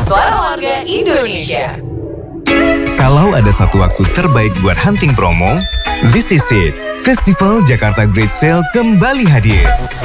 Suara Warga Indonesia. Kalau ada satu waktu terbaik buat hunting promo, this is it. Festival Jakarta Great Sale kembali hadir.